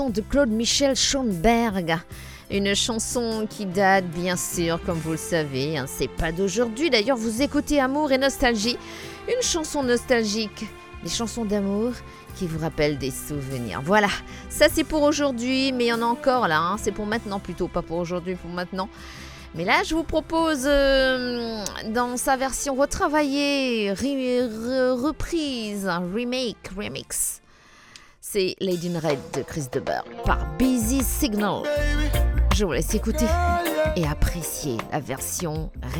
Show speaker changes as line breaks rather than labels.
De Claude Michel Schoenberg, une chanson qui date bien sûr, comme vous le savez, c'est pas d'aujourd'hui. D'ailleurs, vous écoutez Amour et Nostalgie, une chanson nostalgique, des chansons d'amour qui vous rappellent des souvenirs. Voilà, ça c'est pour aujourd'hui, mais il y en a encore là, c'est pour maintenant plutôt, pas pour aujourd'hui, pour maintenant. Mais là, je vous propose, dans sa version retravaillée, reprise, remix. C'est Lady in Red de Chris Deber par Busy Signal. Je vous laisse écouter et apprécier la version